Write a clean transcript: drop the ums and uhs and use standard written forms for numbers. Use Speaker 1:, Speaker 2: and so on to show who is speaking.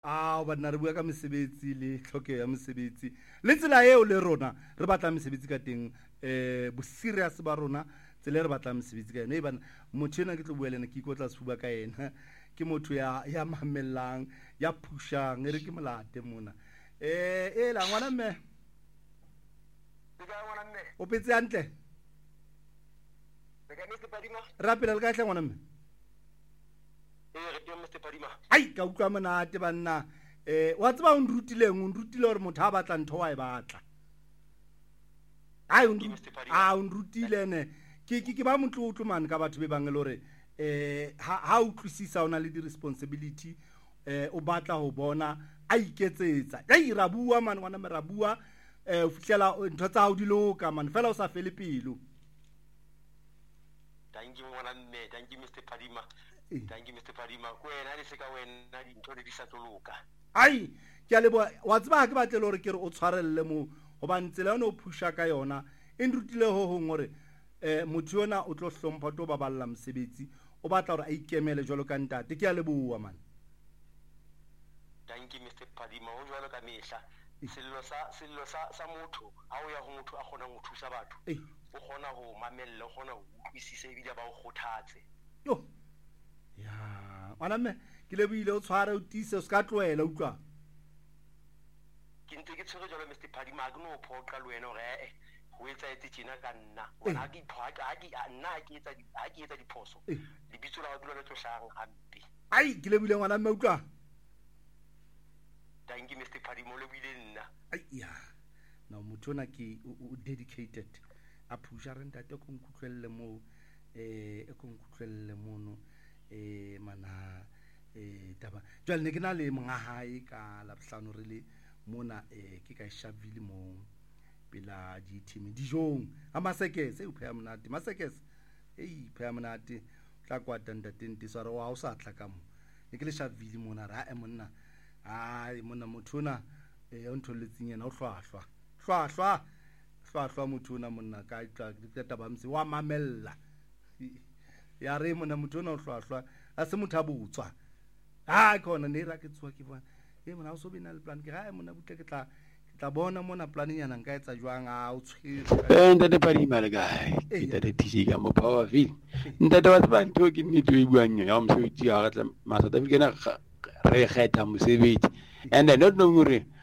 Speaker 1: banna re bua ka mesebetsi le tlhokeho ya mesebetsi le tsela eo le rona re batla mesebetsi ka teng bo serious ba rona tsela re batla mesebetsi ka yena e bana motho ena ke tlo bua lena ke ikotla sefuba ka yena ke motho ya mamellang ya pushang re ke molate mona la ngwana mme o petse hantle rapela le ka hle ngwana mme ai ka utlwa monate banna wa tseba o nrutileng hore motho a batla ntho wa e batla ai o nrutile ne ke ba motlotlo man ka batho be bang le hore ha o tlwisisa ona le di responsibility o batla ho bona a iketsetsa ai ra bua man ngwana me ra bua o fihlela ntho tsa hao di loka man fela o sa fele pelo.
Speaker 2: Thank you Mr. Padima. Thank you Mr. Padima. Kwena le seka wena dintho di sa tloka.
Speaker 1: Ai ke a leboa wa tseba ke batle hore ke re o tshwarelle mo go ba ntsela yona o phusha ka yona e nrutile ho hong hore motho yona o tlo hlompha to ba balla mosebetsi o batla hore a ikemele jwalo ka ntate ke a leboa man.
Speaker 2: Thank you Mr. Padima o jwalo ka mehla sello sa motho ha o ya ho motho a kgona ho thusa batho o kgona ho mamella o kgona ho utlwisisa ebile ba o kgothatse
Speaker 1: yo ya ngwana mme ke leboile o tshware o tise o ska tloela utlwa
Speaker 2: ke ntse ke tshwere jalo Mr. Padima a ke no phoqa le wena hore ho etsa tshena ka nna ona ke phaka nna ke etsa diphoso lebitso la dula le tlohlang hampe
Speaker 1: ai ke leboile ngwana mme utlwa.
Speaker 2: Thank you Mr. Padima le buile nna
Speaker 1: ai ya no motho ona ke o dedicated a phusha re ntate ko nkutlwelle mo ko nkutlwelle mono mana taba jwale ne ke na le monga hae ka la bohlano re le mona ke ka Sharpeville mo pela di team dijong a masekese o phaya monate masekese phaya monate tla kwata ntate ntisa re wa o sa tla ka mo ne ke le Sharpeville mona ra monna ai mona motho ona o ntholletseng yena o hlwahlwa motho ona monna ka taba mse wa mamella ya re mona motho ona o hlwahlwa a se motho a botswa khona ne ra ke tswa ke bona mona o so bina le plan ke ha mona butle ke tla bona mona planning yana nka etsa jwang a o tshwere
Speaker 3: ntate Padima le kae ke tate tshika mo Powerville ntate wa tseba ntho ke nnete e buang ya mosebetsi ya ga tla South Africa na re kgetha mosebetsi and not knowing hore